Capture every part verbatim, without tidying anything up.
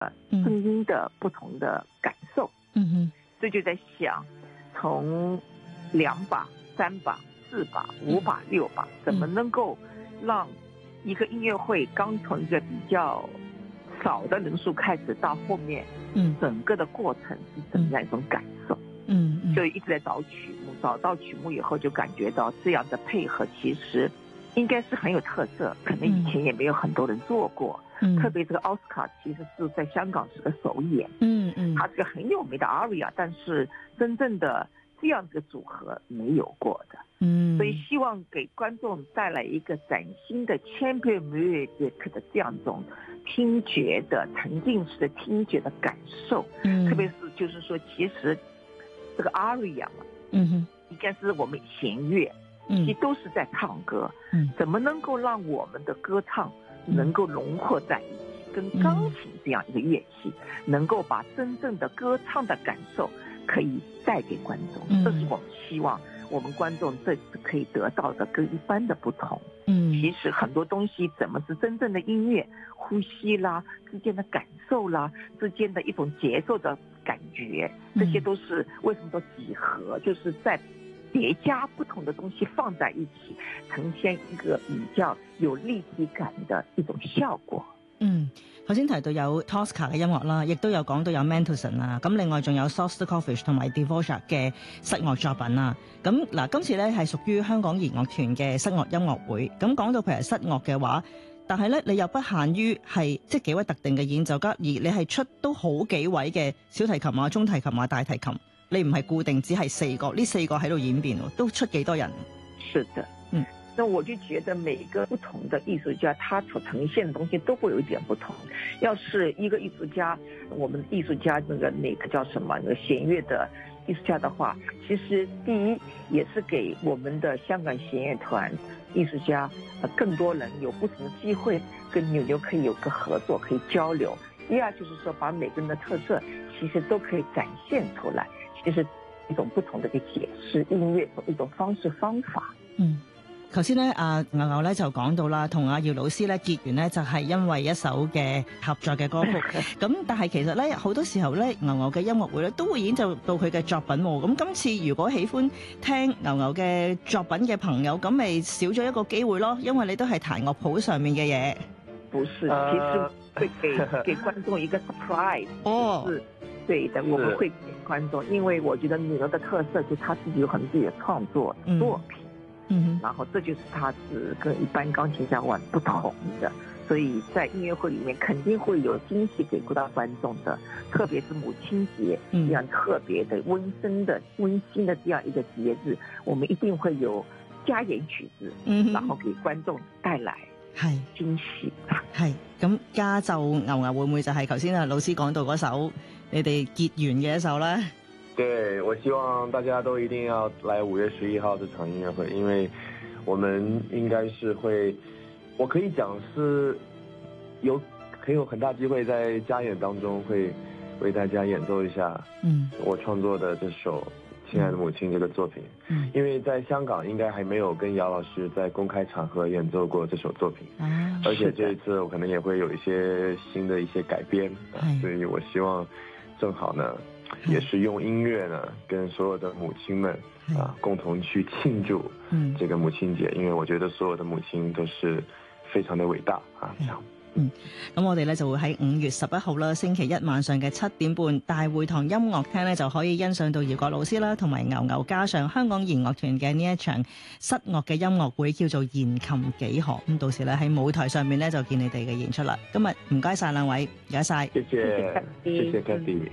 声音的不同的感受。 嗯哼， 所以就在想，从两把、三把、四把、五把、六把，怎么能够让一个音乐会刚从一个比较少的人数开始，到后面，嗯，整个的过程是怎么样一种感受？ 嗯，嗯所以一直在找曲目，找到曲目以后，就感觉到这样的配合其实应该是很有特色，可能以前也没有很多人做过。嗯，特别这个奥斯卡其实是在香港是个首演。嗯嗯，它是个很有名的 aria， 但是真正的这样子的组合没有过的。嗯，所以希望给观众带来一个崭新的 champion music 的这样一种听觉的沉浸式的听觉的感受。嗯，特别是就是说，其实这个 aria 嘛，嗯哼，应该是我们弦乐，其实都是在唱歌。嗯，怎么能够让我们的歌唱能够融合在一起，跟钢琴这样一个乐器，能够把真正的歌唱的感受可以带给观众。这是我们希望我们观众这次可以得到的跟一般的不同。嗯，其实很多东西怎么是真正的音乐，呼吸啦，之间的感受啦，之间的一种节奏的感觉，这些都是为什么说几何，就是在叠加不同的东西放在一起，呈现一個比較有立體感的一種效果。 嗯，頭先提到有 Tosca 嘅音樂啦，亦都有講到有 Mendelssohn 啦，咁另外仲有 Shostakovich 同埋 Dvorak 嘅室樂作品啦。咁嗱，今次咧係屬於香港弦樂團嘅室樂音樂會。咁講到譬如室樂嘅話，但係咧你又不限於係即係幾位特定嘅演奏家，而你係出都好幾位嘅小提琴啊、中提琴啊、大提琴。你唔係固定只係四個，呢四個喺度演變，都出幾多人？ 是的，嗯，那我就覺得每個不同的藝術家，他所呈現的東西都會有一點不同。要是一個藝術家，我們藝術家那個那個叫什麼，那個弦樂的藝術家的話，其實第一也是給我們的香港弦樂團藝術家，呃，更多人有不同的機會跟紐約可以有個合作，可以交流。第二就是說，把每個人的特色其實都可以展現出來。就是一種不同的嘅解釋音樂一種方式方法。嗯，頭先咧阿牛牛咧就講到啦，同阿姚老師咧結緣咧就係因為一首嘅合作嘅歌曲。咁但係其實咧好多時候咧牛牛嘅音樂會咧都會演奏到佢嘅作品喎。咁今次如果喜歡聽牛牛嘅作品嘅朋友，咁咪少咗一個機會咯，因為你都係彈樂譜上面嘅嘢。不是，其實會給給觀眾一個 surprise。哦。對的，我們會給觀眾，因為我覺得女兒的特色就是她自己有很自己的創作作品，嗯，然後這就是她是跟一般鋼琴家玩不同的，所以在音樂會裡面肯定會有驚喜給到觀眾的，特別是母親節這樣特別的溫馨的溫馨的這樣一個節日，我們一定會有加演曲子，嗯，然後給觀眾帶來係驚喜。係咁加奏牛牛會唔會就係頭先啊老師講到嗰首你哋結緣嘅一首呢？ 對，我希望大家都一定要來五月十一號這場音樂會，因為我們應該是會，我可以講是有很有很大機會在加演當中會為大家演奏一下，嗯，我創作的這首《親愛的母親》這個作品，嗯，因為在香港應該還沒有跟姚老師在公開場合演奏過這首作品，啊，而且這一次我可能也會有一些新的一些改編，所以我希望正好呢，也是用音樂呢，跟所有的母親們啊，共同去慶祝這個母親節，因為我覺得所有的母親都是非常的偉大啊。 嗯，咁我哋咧就會喺五月十一號啦，星期一晚上嘅七點半，大會堂音樂廳咧就可以欣賞到姚國老師啦，同埋牛牛加上香港弦樂團嘅呢一場室樂嘅音樂會，叫做弦琴幾何。咁到時咧喺舞台上面咧就見你哋嘅演出啦。今日唔該晒兩位，唔該晒， 謝謝，謝謝 Cathy。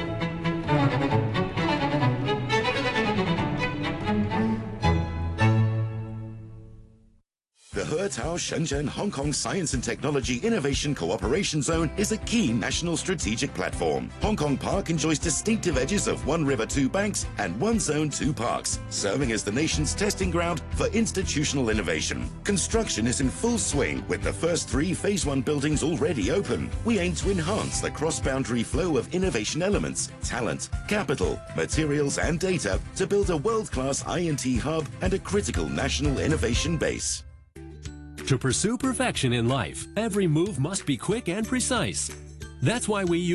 The Hurtao Shenzhen Hong Kong Science and Technology Innovation Cooperation Zone is a key national strategic platform. Hong Kong Park enjoys distinctive edges of one river, two banks, and one zone, two parks, serving as the nation's testing ground for institutional innovation. Construction is in full swing with the first three Phase one buildings already open. We aim to enhance the cross-boundary flow of innovation elements, talent, capital, materials, and data to build a world-class I and T hub and a critical national innovation base. To pursue perfection in life, every move must be quick and precise. That's why we use